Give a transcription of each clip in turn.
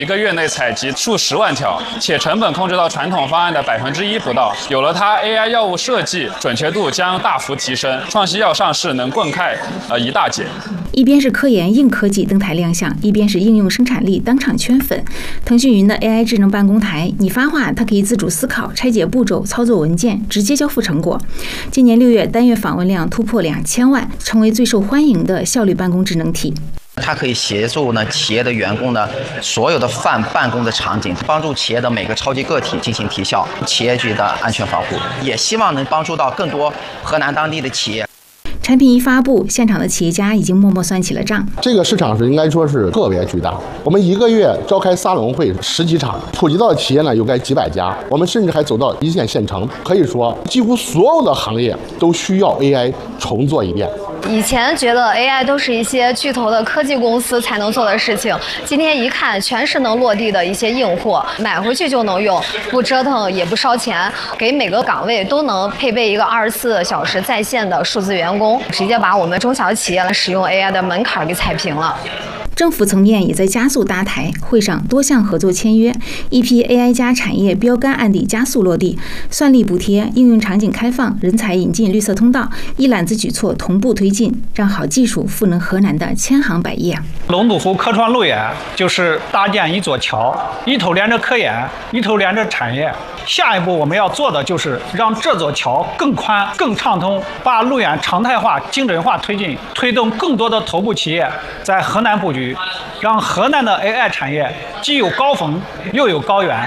1个月内采集数10万条，且成本控制到传统方案的1%不到。有了它 ，AI 药物设计准确度将大幅提升，创新药上市能棍开一大截。 一边是科研硬科技登台亮相，一边是应用生产力当场圈粉。腾讯云的 AI 智能办公台，你发话，它可以自主思考、拆解步骤、操作文件，直接交付成果。今年6月，单月访问量突破2000万，成为最受欢迎的效率办公智能体。 它可以协助企业的员工所有的办公的场景，帮助企业的每个超级个体进行提效，企业局的安全防护，也希望能帮助到更多河南当地的企业。 产品一发布，现场的企业家已经默默算起了账。 这个市场应该说是特别巨大。我们1个月召开沙龙会10几场，普及到的企业呢有该几百家。我们甚至还走到一线县城，可以说几乎所有的行业都需要 AI 重做一遍。 以前觉得 AI 都是一些巨头的科技公司才能做的事情，今天一看全是能落地的一些硬货，买回去就能用，不折腾也不烧钱，给每个岗位都能配备一个24小时在线的数字员工，直接把我们中小企业使用 AI 的门槛给踩平了。 政府层面也在加速搭台，会上多项合作签约，一批 AI 加产业标杆案例加速落地，算力补贴、应用场景开放、人才引进绿色通道，一揽子举措同步推进，让好技术赋能河南的千行百业。 龙堵湖科创路演就是搭建一座桥，一头连着科研，一头连着产业。下一步我们要做的就是让这座桥更宽、更畅通，把路演常态化、精准化推进，推动更多的头部企业在河南布局，让河南的 AI 产业既有高峰又有高原。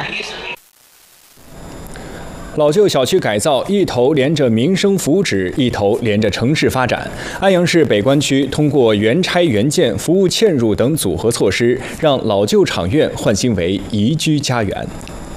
老旧小区改造一头连着民生福祉，一头连着城市发展。安阳市北关区通过原拆原建、服务嵌入等组合措施，让老旧厂院焕新为宜居家园。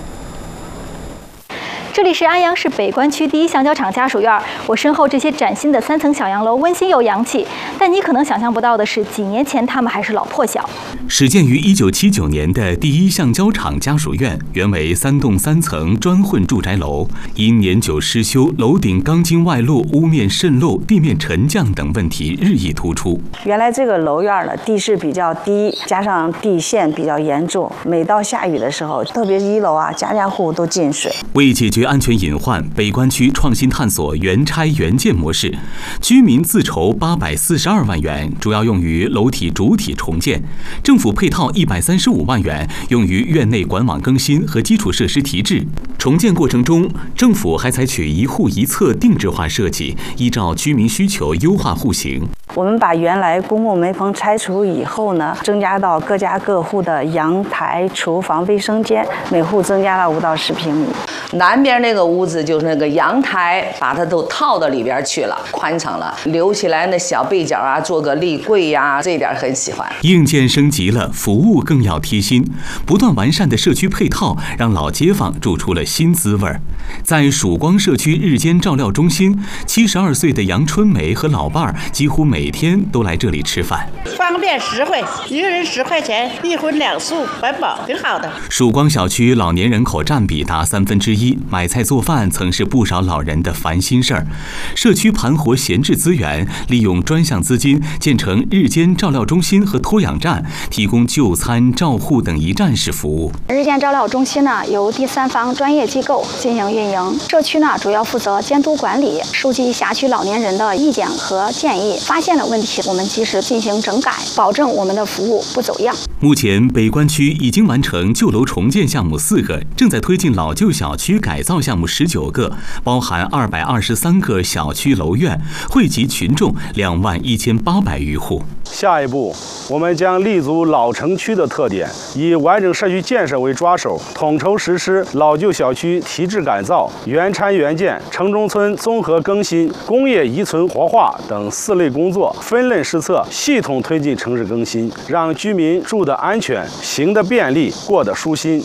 这里是安阳市北关区第一橡胶厂家属院，我身后这些崭新的3层小洋楼温馨又洋气，但你可能想象不到的是，几年前它们还是老破小。 始建于1979年的第一橡胶厂家属院，原为3栋3层砖混住宅楼，因年久失修，楼顶钢筋外露、屋面渗漏、地面沉降等问题日益突出。 原来这个楼院呢，地势比较低，加上地陷比较严重，每到下雨的时候，特别是1楼啊，家家户户都进水。 为解决安全隐患，北关区创新探索原拆原建模式，居民自筹842万元，主要用于楼体主体重建；政府配套135万元，用于院内管网更新和基础设施提质。重建过程中，政府还采取一户一策定制化设计，依照居民需求优化户型。 我们把原来公共煤棚拆除以后呢，增加到各家各户的阳台、厨房、卫生间，每户增加了5到10平米。 南边那个屋子就是那个阳台，把它都套到里边去了，宽敞了，留起来那小背角啊，做个立柜呀，这一点很喜欢。 硬件升级了，服务更要贴心，不断完善的社区配套，让老街坊住出了新滋味。在曙光社区日间照料中心，72岁的杨春梅和老伴儿几乎每天都来这里吃饭， 方便实惠，一个人10块钱，1荤2素，环保，挺好的。 曙光小区老年人口占比达1/3，买菜做饭曾是不少老人的烦心事儿。社区盘活闲置资源，利用专项资金建成日间照料中心和托养站，提供就餐、照护等一站式服务。 日间照料中心呢，由第三方专业机构进行运营，社区呢主要负责监督管理，收集辖区老年人的意见和建议，发现了问题，我们及时进行整改，保证我们的服务不走样。 目前，北关区已经完成旧楼重建项目4个，正在推进老旧小区改造项目19个，包含223个小区楼院，惠及群众21800余户。 下一步，我们将立足老城区的特点，以完整社区建设为抓手，统筹实施老旧小区提质改造、原拆原建、城中村综合更新、工业遗存活化等4类工作，分类施策，系统推进城市更新，让居民住得安全、行得便利、过得舒心。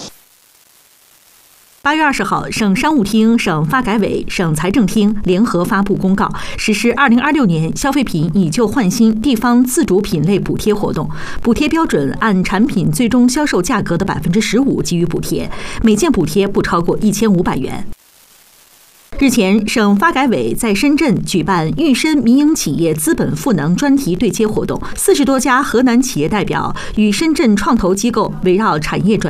8月20号，省商务厅、省发改委、省财政厅联合发布公告，实施2026年消费品以旧换新地方自主品类补贴活动。补贴标准按产品最终销售价格的15%给予补贴，每件补贴不超过1500元。日前，省发改委在深圳举办渝深民营企业资本赋能专题对接活动，40多家河南企业代表与深圳创投机构围绕产业转